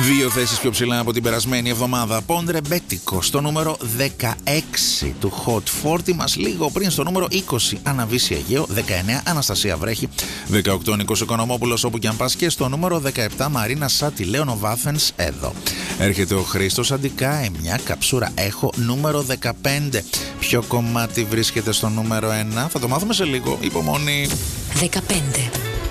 Δύο θέσεις πιο ψηλά από την περασμένη εβδομάδα. Πόντρε Μπέτικο στο νούμερο 16 του Hot 40 μας. Λίγο πριν στο νούμερο 20 Αναβίση Αιγαίο. 19 Αναστασία Βρέχη. 18 Νίκος Οικονομόπουλος όπου κι αν πας. Και στο νούμερο 17 Μαρίνα Σάτι Λέωνο Βάθενς εδώ. Έρχεται ο Χρήστος Αντικά. Μια καψούρα έχω νούμερο 15. Ποιο κομμάτι βρίσκεται στο νούμερο 1? Θα το μάθουμε σε λίγο. Υπομονή. 15.